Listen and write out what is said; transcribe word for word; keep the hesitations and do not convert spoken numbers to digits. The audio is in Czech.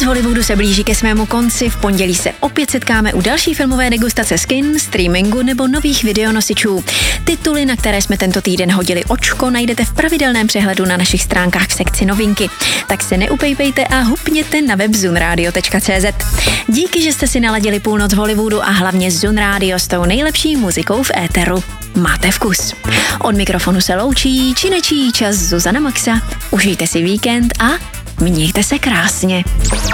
Hollywoodu se blíží ke svému konci, v pondělí se opět setkáme u další filmové degustace z kin, streamingu nebo nových videonosičů. Tituly, na které jsme tento týden hodili očko, najdete v pravidelném přehledu na našich stránkách v sekci novinky. Tak se neupejpejte a hupněte na web zunradio tečka cé zet. Díky, že jste si naladili Půlnoc v Hollywoodu a hlavně Zun Radio s tou nejlepší muzikou v éteru. Máte vkus. Od mikrofonu se loučí činečí čas Zuzana Maxa. Užijte si víkend a mějte se krásně.